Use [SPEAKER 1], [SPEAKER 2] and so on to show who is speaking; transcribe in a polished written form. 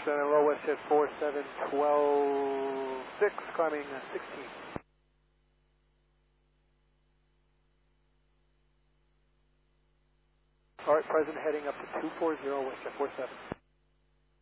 [SPEAKER 1] low Westjet 4712.6, climbing 16. All right, present heading up to 240, Westjet 47.